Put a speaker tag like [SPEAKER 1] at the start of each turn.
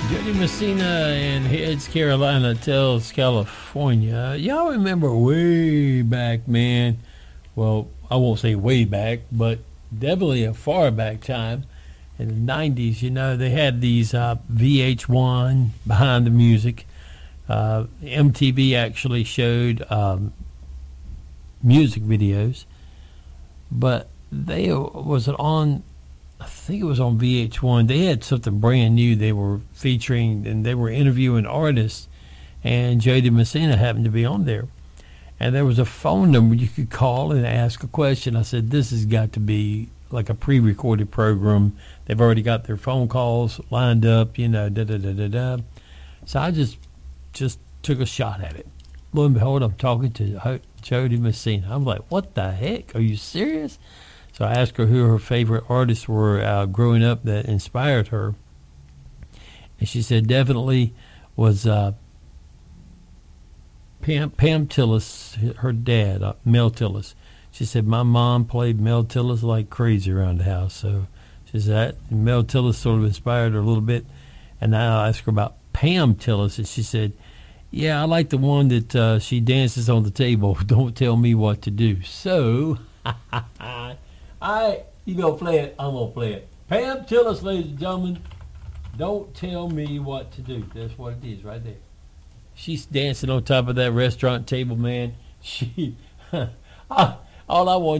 [SPEAKER 1] Jody Messina in Heads, Carolina tells California. Y'all remember way back, man. Well, I won't say way back, but definitely a far back time in the 90s. You know, they had these VH1 Behind the Music. MTV actually showed music videos, but they was it on. I think it was on VH1. They had something brand new they were featuring, and they were interviewing artists, and Jody Messina happened to be on there. And there was a phone number you could call and ask a question. I said, this has got to be like a pre-recorded program. They've already got their phone calls lined up, you know, da-da-da-da-da. So I just took a shot at it. Lo and behold, I'm talking to Jody Messina. I'm like, what the heck? Are you serious? So I asked her who her favorite artists were growing up that inspired her. And she said definitely was Pam Tillis, her dad, Mel Tillis. She said, my mom played Mel Tillis like crazy around the house. So she said that Mel Tillis sort of inspired her a little bit. And now I asked her about Pam Tillis, and she said, yeah, I like the one that she dances on the table. Don't tell me what to do. So... you gonna play it, I'm gonna play it. Pam Tillis, ladies and gentlemen, don't tell me what to do. That's what it is right there. She's dancing on top of that restaurant table, man. All I want